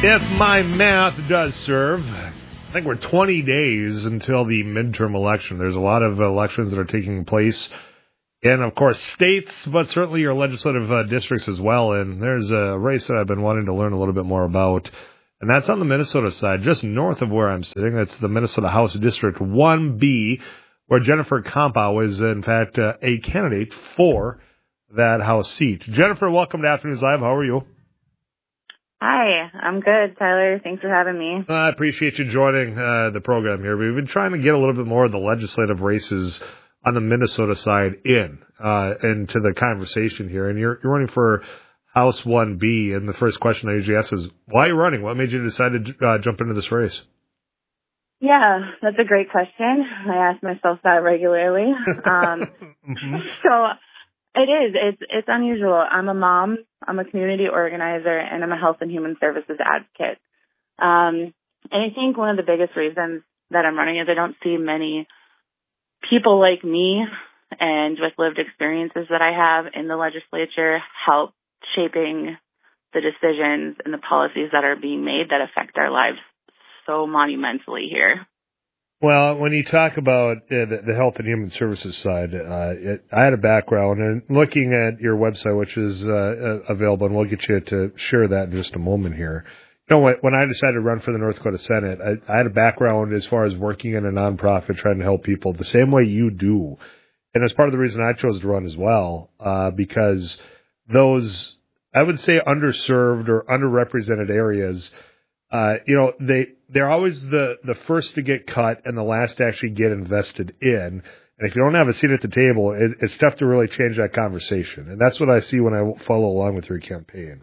If my math does serve, I think we're 20 days until the midterm election. There's a lot of elections that are taking place in, of course, states, but certainly your legislative districts as well. And there's a race that I've been wanting to learn a little bit more about, and that's on the Minnesota side, just north of where I'm sitting. That's the Minnesota House District 1B, where Jennifer Compow is, in fact, a candidate for that House seat. Jennifer, welcome to Afternoons Live. How are you? Hi, I'm good, Tyler. Thanks for having me. I appreciate you joining the program here. We've been trying to get a little bit more of the legislative races on the Minnesota side into the conversation here. And you're running for House 1B, and the first question I usually ask is, why are you running? What made you decide to jump into this race? Yeah, that's a great question. I ask myself that regularly. So it is. It's unusual. I'm a mom, I'm a community organizer, and I'm a health and human services advocate. And I think one of the biggest reasons that I'm running is I don't see many people like me and with lived experiences that I have in the legislature help shaping the decisions and the policies that are being made that affect our lives so monumentally here. Well, when you talk about the health and human services side, I had a background, and looking at your website, which is available, and we'll get you to share that in just a moment here. You know, when I decided to run for the North Dakota Senate, I had a background as far as working in a nonprofit trying to help people the same way you do. And it's part of the reason I chose to run as well, because those, I would say, underserved or underrepresented areas, they're always the first to get cut and the last to actually get invested in. And if you don't have a seat at the table, it's tough to really change that conversation. And that's what I see when I follow along with your campaign.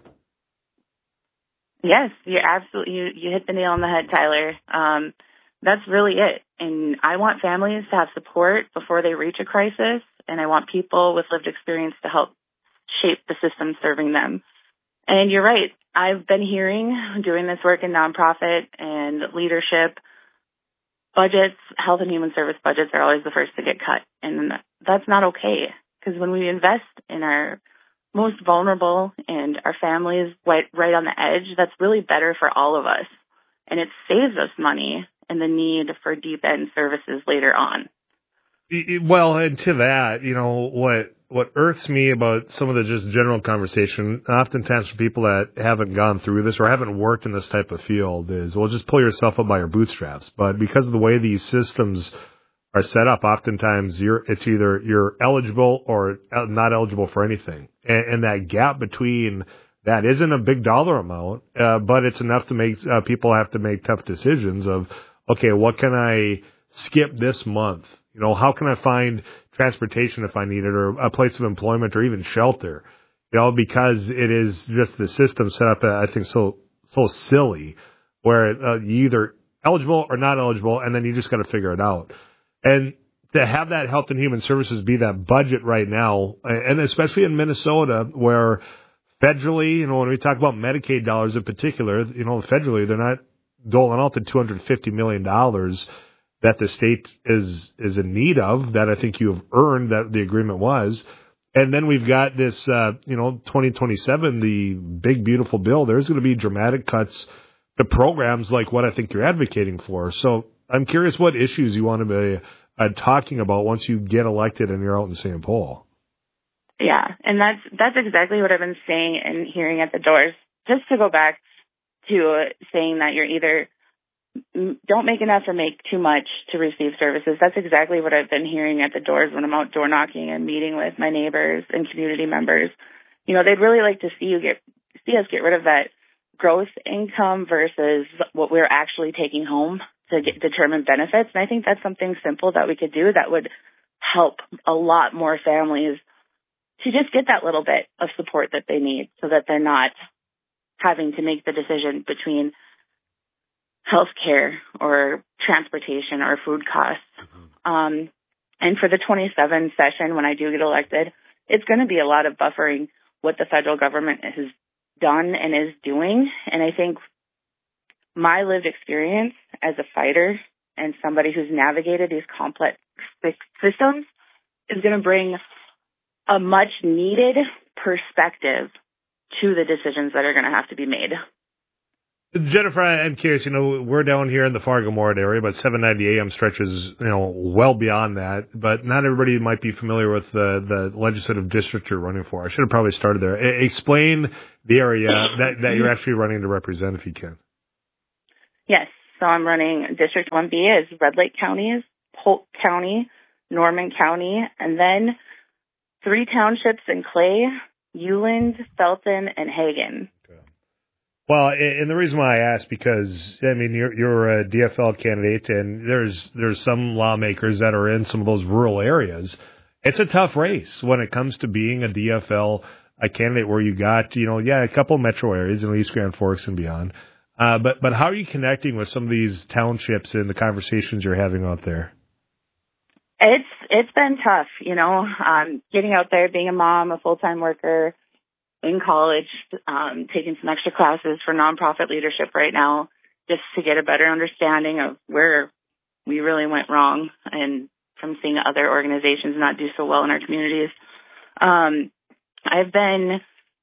Yes, you hit the nail on the head, Tyler. That's really it. And I want families to have support before they reach a crisis, and I want people with lived experience to help shape the system serving them. And you're right. I've been hearing, doing this work in nonprofit and leadership, budgets, health and human service budgets are always the first to get cut. And that's not okay, because when we invest in our most vulnerable and our families right on the edge, that's really better for all of us. And it saves us money and the need for deep end services later on. Well, and to that, what irks me about some of the just general conversation, oftentimes for people that haven't gone through this or haven't worked in this type of field, is, well, just pull yourself up by your bootstraps. But because of the way these systems are set up, oftentimes it's either you're eligible or not eligible for anything. And that gap between that isn't a big dollar amount, but it's enough to make people have to make tough decisions of, okay, what can I skip this month? How can I find transportation if I need it, or a place of employment, or even shelter? Because it is just the system set up, I think, so silly, where you either eligible or not eligible, and then you just got to figure it out. And to have that health and human services be that budget right now, and especially in Minnesota, where federally, when we talk about Medicaid dollars in particular, federally, they're not doling out the $250 million that the state is in need of, that I think you have earned, that the agreement was. And then we've got this, 2027, the big, beautiful bill. There's going to be dramatic cuts to programs like what I think you're advocating for. So I'm curious what issues you want to be talking about once you get elected and you're out in St. Paul. Yeah, and that's exactly what I've been saying and hearing at the doors. Just to go back to saying that you're either don't make enough or make too much to receive services. That's exactly what I've been hearing at the doors when I'm out door knocking and meeting with my neighbors and community members. They'd really like to see us get rid of that gross income versus what we're actually taking home to determine benefits. And I think that's something simple that we could do that would help a lot more families to just get that little bit of support that they need, so that they're not having to make the decision between healthcare or transportation or food costs. Mm-hmm. And for the 27 session, when I do get elected, it's going to be a lot of buffering what the federal government has done and is doing. And I think my lived experience as a fighter and somebody who's navigated these complex systems is going to bring a much needed perspective to the decisions that are going to have to be made. Jennifer, I'm curious, we're down here in the Fargo-Moorhead area, but 790 AM stretches, well beyond that, but not everybody might be familiar with the legislative district you're running for. I should have probably started there. Explain the area that you're actually running to represent, if you can. Yes, so I'm running District 1B as Red Lake County, Polk County, Norman County, and then 3 townships in Clay, Uland, Felton, and Hagen. Well, and the reason why I ask, because, you're a DFL candidate, and there's some lawmakers that are in some of those rural areas. It's a tough race when it comes to being a DFL candidate where you got, a couple metro areas in East Grand Forks and beyond. But how are you connecting with some of these townships and the conversations you're having out there? It's been tough, getting out there, being a mom, a full-time worker, in college, taking some extra classes for nonprofit leadership right now, just to get a better understanding of where we really went wrong and from seeing other organizations not do so well in our communities. I've been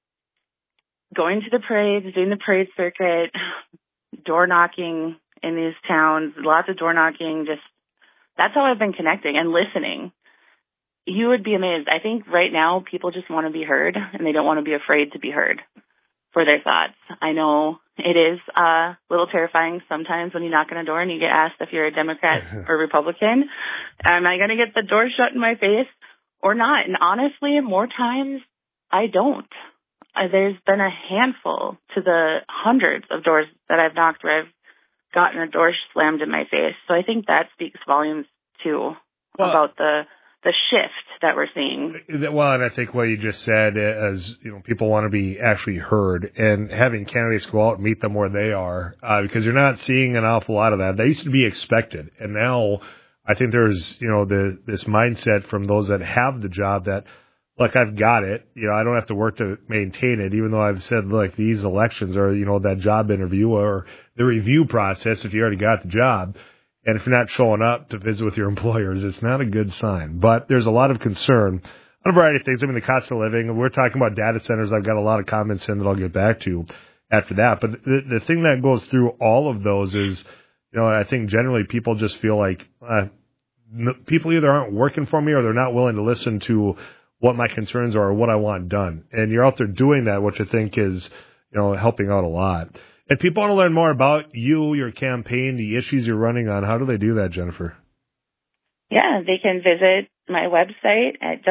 going to the parades, doing the parade circuit, door knocking in these towns, lots of door knocking, that's how I've been connecting and listening. You would be amazed. I think right now people just want to be heard, and they don't want to be afraid to be heard for their thoughts. I know it is a little terrifying sometimes when you knock on a door and you get asked if you're a Democrat or Republican. Am I going to get the door shut in my face or not? And honestly, more times I don't. There's been a handful to the hundreds of doors that I've knocked where I've gotten a door slammed in my face. So I think that speaks volumes too about the shift that we're seeing. Well, and I think what you just said is, people want to be actually heard, and having candidates go out and meet them where they are, because you're not seeing an awful lot of that. That used to be expected, and now I think there's, this mindset from those that have the job that, look, I've got it. I don't have to work to maintain it, even though I've said, look, these elections are, that job interview or the review process if you already got the job. And if you're not showing up to visit with your employers, it's not a good sign. But there's a lot of concern on a variety of things. The cost of living. We're talking about data centers. I've got a lot of comments in that I'll get back to after that. But the thing that goes through all of those is, I think generally people just feel like people either aren't working for me or they're not willing to listen to what my concerns are or what I want done. And you're out there doing that, which I think is, helping out a lot. If people want to learn more about you, your campaign, the issues you're running on, how do they do that, Jennifer? Yeah, they can visit my website at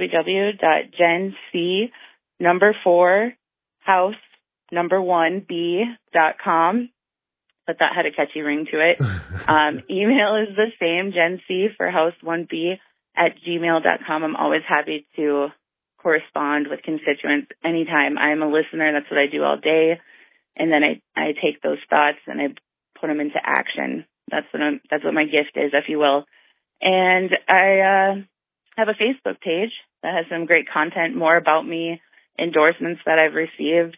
www.gen4house1b.com. But that had a catchy ring to it. Email is the same, genc4house1b@gmail.com. I'm always happy to correspond with constituents anytime. I'm a listener. That's what I do all day. And then I take those thoughts and I put them into action. That's what my gift is, if you will. And I have a Facebook page that has some great content, more about me, endorsements that I've received.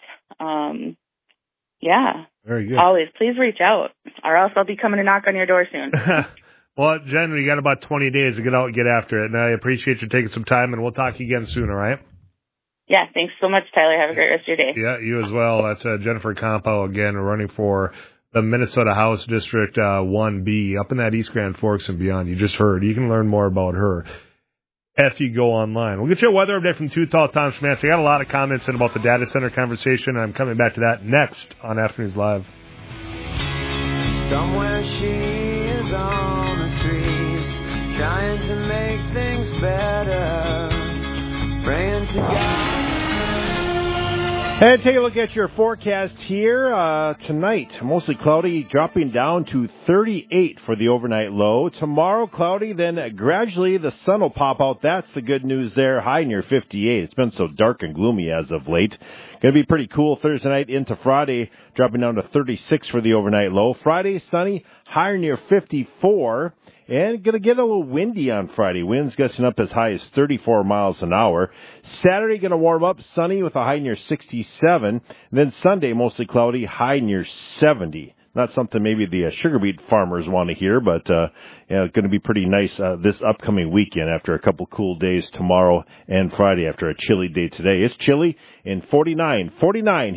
Yeah. Very good. Always. Please reach out, or else I'll be coming to knock on your door soon. Well, Jen, we got about 20 days to get out and get after it. And I appreciate you taking some time, and we'll talk again soon, all right? Yeah, thanks so much, Tyler. Have a great rest of your day. Yeah, you as well. That's Jennifer Campo, again, running for the Minnesota House District 1B up in that East Grand Forks and beyond. You just heard. You can learn more about her if you go online. We'll get you a weather update from Too Tall Tom Schmantz. I got a lot of comments in about the data center conversation. I'm coming back to that next on Afternoons Live. Somewhere she is on the streets, trying to make things better, praying to God. And take a look at your forecast here. Tonight, mostly cloudy, dropping down to 38 for the overnight low. Tomorrow, cloudy, then gradually the sun will pop out. That's the good news there. High near 58. It's been so dark and gloomy as of late. Going to be pretty cool Thursday night into Friday, dropping down to 36 for the overnight low. Friday, sunny, higher near 54. And going to get a little windy on Friday. Winds gusting up as high as 34 miles an hour. Saturday going to warm up, sunny with a high near 67. And then Sunday, mostly cloudy, high near 70. Not something maybe the sugar beet farmers want to hear, but going to be pretty nice this upcoming weekend after a couple cool days tomorrow and Friday after a chilly day today. It's chilly in 49 here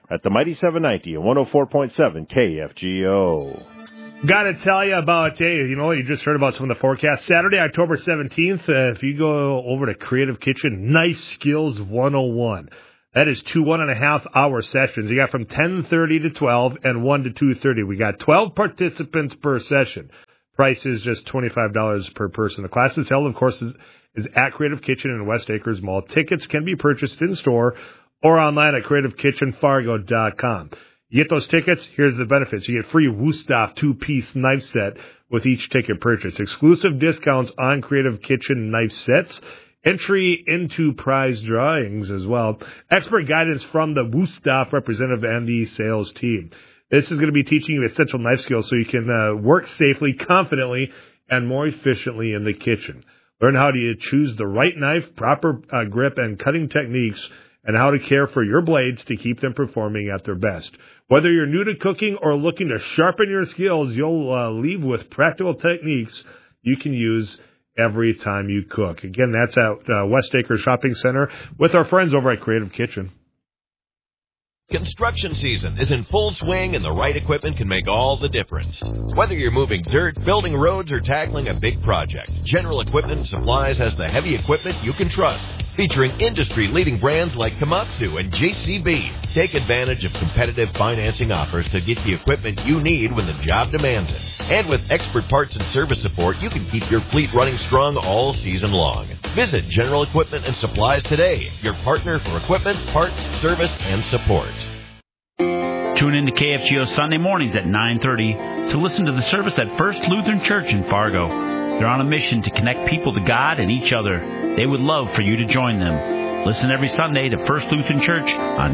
at the Mighty 790 and 104.7 KFGO. Got to tell you about, you just heard about some of the forecasts. Saturday, October 17th, if you go over to Creative Kitchen, Knife Skills 101. That is 2 1.5-hour sessions. You got from 10:30 to 12 and 1 to 2:30. We got 12 participants per session. Price is just $25 per person. The class is held, of course, is at Creative Kitchen in West Acres Mall. Tickets can be purchased in-store or online at creativekitchenfargo.com. You get those tickets, here's the benefits. You get free Wusthof 2-piece knife set with each ticket purchase. Exclusive discounts on Creative Kitchen knife sets. Entry into prize drawings as well. Expert guidance from the Wusthof representative and the sales team. This is going to be teaching you essential knife skills so you can work safely, confidently, and more efficiently in the kitchen. Learn how to choose the right knife, proper grip, and cutting techniques, and how to care for your blades to keep them performing at their best. Whether you're new to cooking or looking to sharpen your skills, you'll leave with practical techniques you can use every time you cook. Again, that's at West Acres Shopping Center with our friends over at Creative Kitchen. Construction season is in full swing, and the right equipment can make all the difference. Whether you're moving dirt, building roads, or tackling a big project, General Equipment Supplies has the heavy equipment you can trust. Featuring industry-leading brands like Komatsu and JCB. Take advantage of competitive financing offers to get the equipment you need when the job demands it. And with expert parts and service support, you can keep your fleet running strong all season long. Visit General Equipment and Supplies today, your partner for equipment, parts, service, and support. Tune in to KFGO Sunday mornings at 9:30 to listen to the service at First Lutheran Church in Fargo. They're on a mission to connect people to God and each other. They would love for you to join them. Listen every Sunday to First Lutheran Church on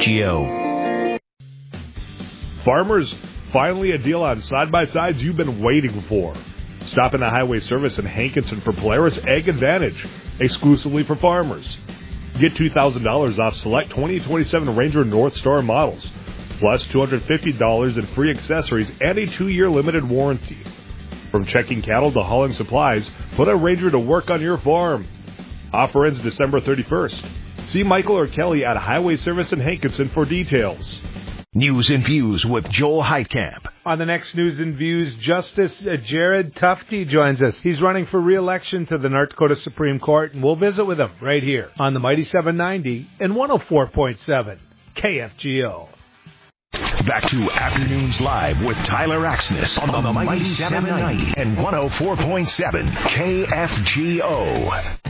KFGO. Farmers, finally a deal on side-by-sides you've been waiting for. Stop in the Highway Service in Hankinson for Polaris Ag Advantage, exclusively for farmers. Get $2,000 off select 2027 Ranger North Star models, plus $250 in free accessories and a 2-year limited warranty. From checking cattle to hauling supplies, put a Ranger to work on your farm. Offer ends December 31st. See Michael or Kelly at Highway Service in Hankinson for details. News and Views with Joel Heitkamp. On the next News and Views, Justice Jared Tufte joins us. He's running for re-election to the North Dakota Supreme Court, and we'll visit with him right here on the Mighty 790 and 104.7 KFGO. Back to Afternoons Live with Tyler Axness on the Mighty 790 and 104.7 KFGO.